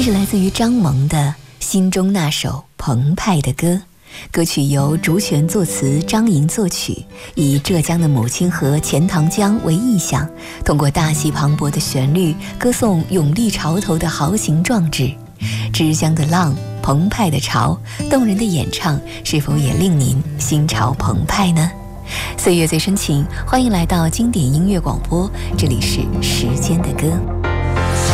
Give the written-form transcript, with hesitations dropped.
是来自于张萌的心中那首澎湃的歌。歌曲由竹泉作词，张莹作曲，以浙江的母亲河钱塘江为意象，通过大气磅礴的旋律，歌颂勇立潮头的豪情壮志。之江的浪，澎湃的潮，动人的演唱，是否也令您心潮澎湃呢？岁月最深情，欢迎来到经典音乐广播，这里是时间的歌。